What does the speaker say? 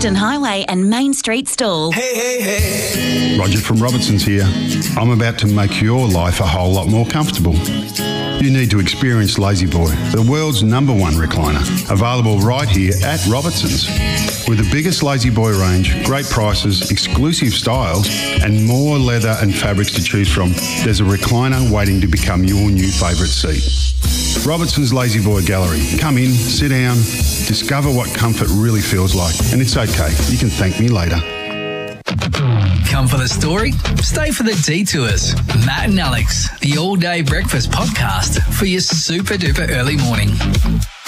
Western Highway and Main Street Stall. Hey. Roger from Robertson's here. I'm about to make your life a whole lot more comfortable. You need to experience Lazy Boy, the world's #1 recliner. Available right here at Robertson's. With the biggest Lazy Boy range, great prices, exclusive styles, and more leather and fabrics to choose from, there's a recliner waiting to become your new favourite seat. Robertson's Lazy Boy Gallery. Come in, sit down, discover what comfort really feels like. And it's okay, you can thank me later. Come for the story, stay for the detours. Matt and Alex, the all-day breakfast podcast for your super duper early morning.